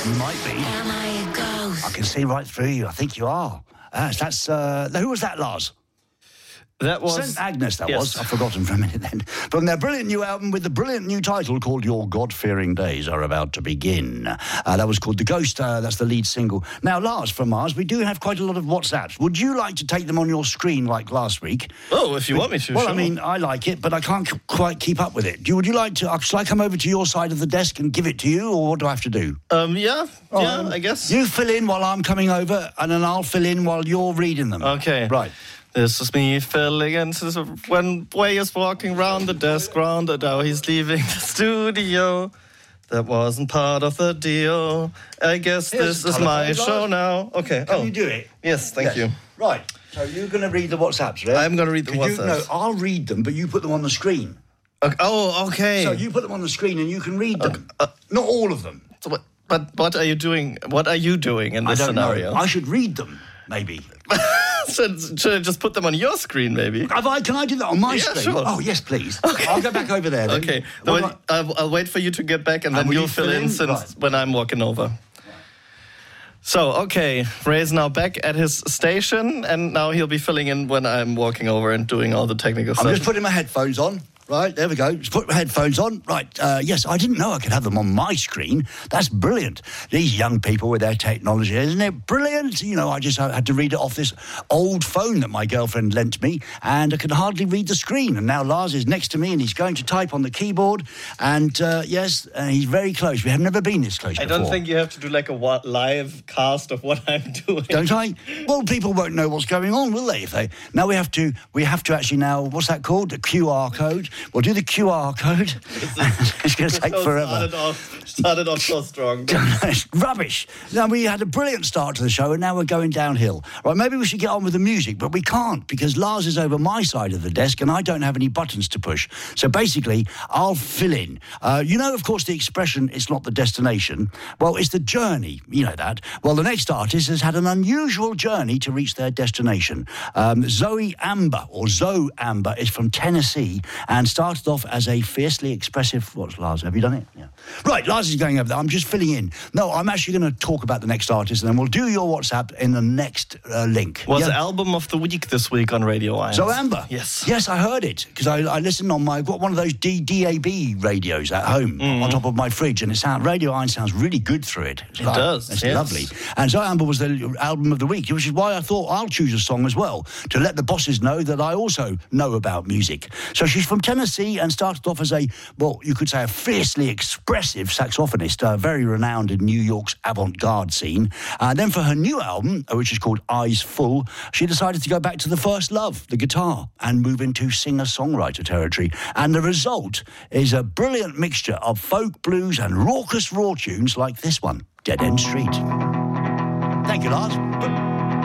You might be. Am I a ghost? I can see right through you. I think you are. Who was that, Lars? That was... St. Agnes, that yes. was. I've forgotten for a minute then. From their brilliant new album with the brilliant new title called Your God-Fearing Days Are About to Begin. That was called The Ghost. That's the lead single. Now, Lars, from Mars, we do have quite a lot of WhatsApps. Would you like to take them on your screen like last week? Oh, if you want me to, Well, sure. I mean, I like it, but I can't quite keep up with it. Would you like to... Shall I come over to your side of the desk and give it to you, or what do I have to do? Yeah, I guess. You fill in while I'm coming over, and then I'll fill in while you're reading them. Okay. Right. This is me filling in when Way is walking round the desk, round and now he's leaving the studio. That wasn't part of the deal. I guess this is my show now. Okay. Can you do it? Yes, thank you. Right. So you're going to read the WhatsApps, right? I'm going to read the WhatsApps. No, I'll read them, but you put them on the screen. Okay. Oh, okay. So you put them on the screen and you can read them. Not all of them. So what are you doing? What are you doing in this scenario? Know. I should read them, maybe. Should I just put them on your screen, maybe? Can I do that on my screen? Sure. Oh, yes, please. Okay. I'll go back over there then. Okay. I'll wait for you to get back and then you'll fill in when I'm walking over. Right. So, okay, Ray's now back at his station and now he'll be filling in when I'm walking over and doing all the technical stuff. I'm just putting my headphones on. Right, there we go. Just put my headphones on. Right, yes, I didn't know I could have them on my screen. That's brilliant. These young people with their technology, isn't it brilliant? You know, I just had to read it off this old phone that my girlfriend lent me, and I could hardly read the screen. And now Lars is next to me, and he's going to type on the keyboard. And, yes, he's very close. We have never been this close before. I don't think you have to do like a live cast of what I'm doing. Don't I? Well, people won't know what's going on, will they? Now we have to actually now, what's that called? The QR code. We'll do the QR code. It's going to take forever. Started off so strong. It's rubbish. Now, we had a brilliant start to the show, and now we're going downhill. Right, maybe we should get on with the music, but we can't, because Lars is over my side of the desk, and I don't have any buttons to push. So basically, I'll fill in. You know, of course, the expression, it's not the destination. Well, it's the journey. You know that. Well, the next artist has had an unusual journey to reach their destination. Zoe Amber is from Tennessee and started off as a fiercely expressive... What's Lars? Have you done it? Yeah. Right, Lars is going over there. I'm just filling in. No, I'm actually going to talk about the next artist, and then we'll do your WhatsApp in the next link. Was the album of the week this week on Radio Ions. So Amber? Yes. Yes, I heard it, because I listened on I've got one of those DAB radios at home on top of my fridge, and Radio Ions sounds really good through it. It does, It's yes. lovely. And so Amber was the album of the week, which is why I thought I'll choose a song as well, to let the bosses know that I also know about music. So she's from Tennessee and started off as you could say a fiercely expressive saxophonist, very renowned in New York's avant-garde scene. Then for her new album, which is called Eyes Full, she decided to go back to the first love, the guitar, and move into singer-songwriter territory. And the result is a brilliant mixture of folk, blues, and raucous raw tunes like this one, Dead End Street. Thank you, Lars.